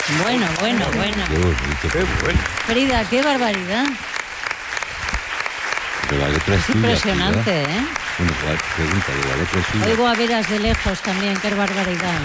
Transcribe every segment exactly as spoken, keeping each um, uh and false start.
Bueno, bueno, bueno. Qué bonito, qué bueno. Frida, qué barbaridad. Pero la letra es Es tuya, impresionante, Frida. ¿eh? Bueno, la pregunta de la letra es tuya. Oigo a veras de lejos también, qué barbaridad.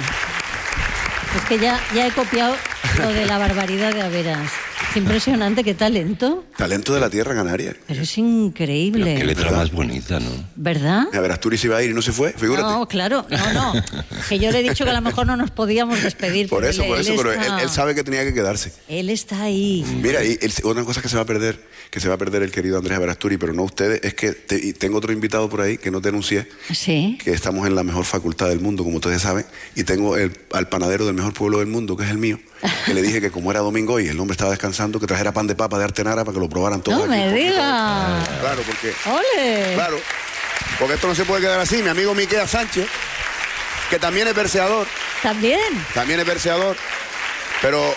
Es que ya, ya he copiado lo de la barbaridad de Averas. Es impresionante, qué talento. Talento de la tierra canaria. Pero es increíble. Qué letra más bonita, ¿no? ¿Verdad? A ver, Asturias iba a ir y no se fue, figúrate. No, claro, no, no. Que yo le he dicho que a lo mejor no nos podíamos despedir. Por eso, él, por eso, él pero está, él, él sabe que tenía que quedarse. Él está ahí. Mira, y el- otra cosa que se va a perder, que se va a perder el querido Andrés Averasturi, pero no ustedes, es que te- y tengo otro invitado por ahí que no te anuncié, Sí. que estamos en la mejor facultad del mundo, como ustedes saben, y tengo el, al panadero del mejor pueblo del mundo, que es el mío, que le dije que como era domingo hoy, el hombre estaba descansando, que trajera pan de papa de Artenara para que lo probaran todos. No aquí me un poquito. digas. Claro, porque... ¡Ole! Claro, porque esto no se puede quedar así. Mi amigo Miquel Sánchez, que también es verseador, ¿También? también es verseador, pero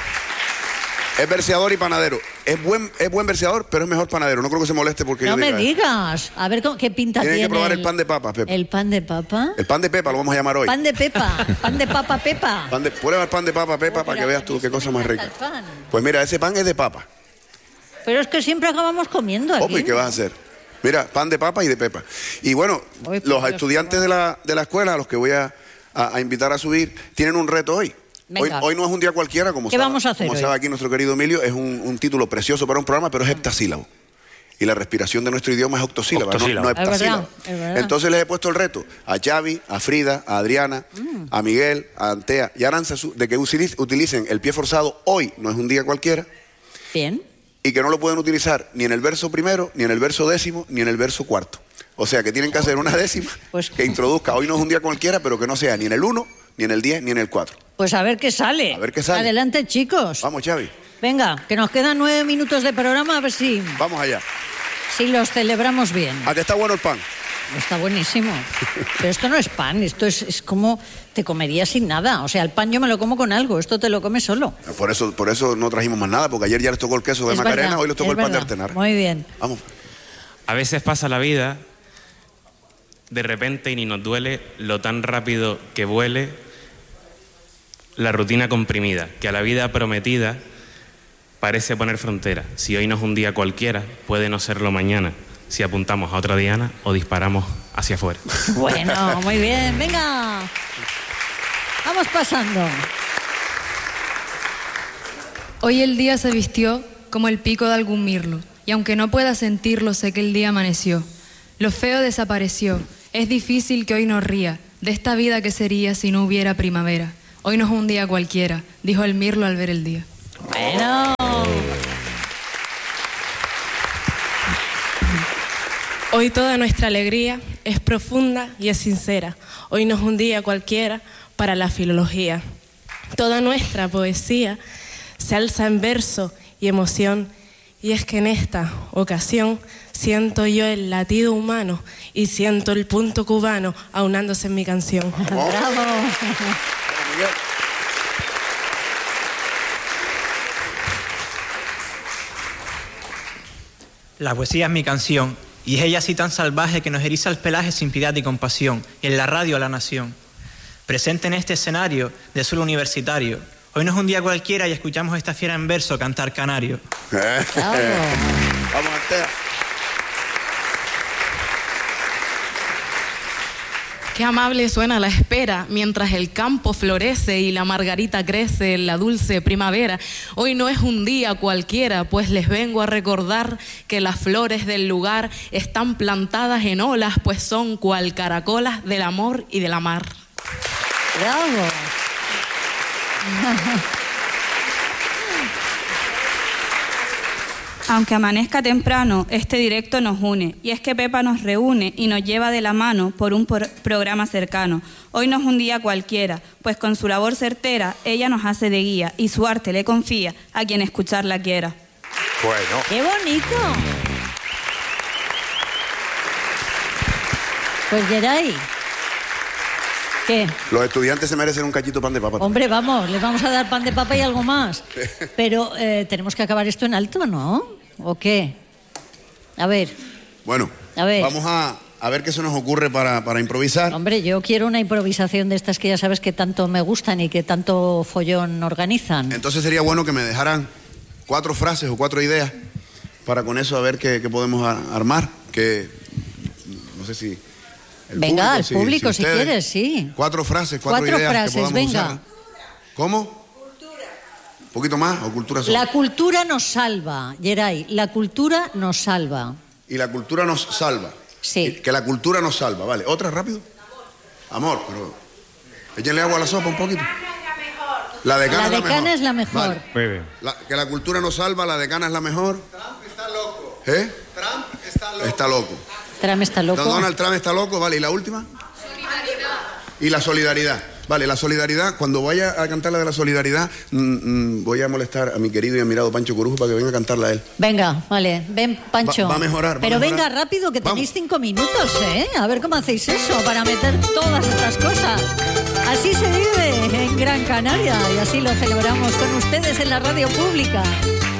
es verseador y panadero. Es buen, es buen verseador, pero es mejor panadero. No creo que se moleste porque No yo me diga, digas. A ver, ¿cómo- ¿qué pinta Tienen tiene? que probar el pan de papa, Pepa. ¿El pan de papa? El pan de Pepa lo vamos a llamar hoy. Pan de pepa. Pan de papa, pepa. Pan de, prueba el pan de papa, Pepa, Oh, para que pero veas a tú mí qué sí cosa me más rica. encanta el pan. Pues mira, ese pan es de papa. Pero es que siempre acabamos comiendo aquí. Opa, ¿y qué vas a hacer? Mira, pan de papa y de pepa. Y bueno, Uy, por los Dios, estudiantes de la, de la escuela, a los que voy a, a- a invitar a subir, tienen un reto hoy. Hoy, Venga. hoy no es un día cualquiera, como ¿Qué sabe, vamos a hacer como hoy? sabe aquí nuestro querido Emilio, es un, un título precioso para un programa, pero es heptasílabo. Y la respiración de nuestro idioma es octosílaba, no, Octosílaba. no Es verdad, heptasílaba. es verdad. Entonces les he puesto el reto a Xavi, a Frida, a Adriana, Mm. a Miguel, a Antea y a Aranzazu, de que utiliz- utilicen el pie forzado hoy, no es un día cualquiera, Bien. y que no lo pueden utilizar ni en el verso primero, ni en el verso décimo, ni en el verso cuarto. O sea, que tienen que hacer una décima Pues- que introduzca, hoy no es un día cualquiera, pero que no sea ni en el uno, ni en el diez, ni en el cuatro. Pues a ver qué sale. A ver qué sale. Adelante, chicos. Vamos, Xavi, Venga, que nos quedan nueve minutos de programa, a ver si, vamos allá. si los celebramos bien. ¿A que está bueno el pan? Está buenísimo. Pero esto no es pan, esto es, es como te comerías sin nada. O sea, el pan yo me lo como con algo, esto te lo comes solo. Por eso, por eso no trajimos más nada, porque ayer ya les tocó el queso de Es Macarena, verdad, hoy les tocó es el pan de verdad. Artenara. Muy bien. Vamos. A veces pasa la vida de repente y ni nos duele lo tan rápido que vuele la rutina comprimida, que a la vida prometida parece poner frontera. Si hoy no es un día cualquiera, puede no serlo mañana, si apuntamos a otra diana o disparamos hacia afuera. Bueno, muy bien. Venga. Vamos pasando. Hoy el día se vistió como el pico de algún mirlo, y aunque no pueda sentirlo, sé que el día amaneció. Lo feo desapareció. Es difícil que hoy nos ría de esta vida que sería si no hubiera primavera. Hoy no es un día cualquiera, dijo el mirlo al ver el día. Bueno. Hoy toda nuestra alegría es profunda y es sincera. Hoy no es un día cualquiera para la filología. Toda nuestra poesía se alza en verso y emoción, y es que en esta ocasión siento yo el latido humano y siento el punto cubano aunándose en mi canción. Bravo. La poesía es mi canción, y es ella así tan salvaje que nos eriza el pelaje sin piedad y compasión, y en la radio a la nación. Presente en este escenario de suelo universitario, hoy no es un día cualquiera y escuchamos a esta fiera en verso cantar canario. Vamos, Antea. Qué amable suena la espera mientras el campo florece y la margarita crece en la dulce primavera. Hoy no es un día cualquiera, pues les vengo a recordar que las flores del lugar están plantadas en olas, pues son cual caracolas del amor y de la mar. Bravo. Aunque amanezca temprano, este directo nos une, y es que Pepa nos reúne y nos lleva de la mano por un por- programa cercano. Hoy no es un día cualquiera, pues con su labor certera, ella nos hace de guía, y su arte le confía a quien escucharla quiera. Bueno. ¡Qué bonito! Pues Geray, ¿qué? Los estudiantes se merecen un cachito pan de papa. Hombre, vamos, les vamos a dar pan de papa y algo más. Pero eh, tenemos que acabar esto en alto, ¿no? ¿O qué? A ver, Bueno, A ver. vamos a, a ver qué se nos ocurre para, para improvisar. Hombre, yo quiero una improvisación de estas que ya sabes que tanto me gustan y que tanto follón organizan. Entonces sería bueno que me dejaran cuatro frases o cuatro ideas para con eso a ver qué, qué podemos a- armar. Que no sé si... el Venga, público, al si- público, si, ustedes, quieres, sí. Cuatro frases, cuatro, Cuatro ideas frases, que podamos venga. usar. ¿Cómo? Cultura. ¿Un poquito más o cultura solo? La cultura nos salva, Geray, la cultura nos salva. Y la cultura nos salva. Sí. Que la cultura nos salva, vale. ¿Otra rápido? Amor, pero... échenle agua a la sopa un poquito. La decana, La es, la decana mejor. es la mejor. Vale. Muy bien. La- que la cultura nos salva, la decana es la mejor. Trump está loco. ¿Eh? Trump está loco. Está loco. Trump está loco. Don Donald Trump está loco, vale. ¿Y la última? Solidaridad. Y la solidaridad. Vale, la solidaridad, cuando vaya a cantar la de la solidaridad, mm, mm, voy a molestar a mi querido y admirado Pancho Corujo para que venga a cantarla a él. Venga, vale, ven, Pancho. Va- va a mejorar, va a Pero mejorar. venga rápido, que Vamos. tenéis cinco minutos, ¿eh? A ver cómo hacéis eso para meter todas estas cosas. Así se vive en Gran Canaria y así lo celebramos con ustedes en la radio pública.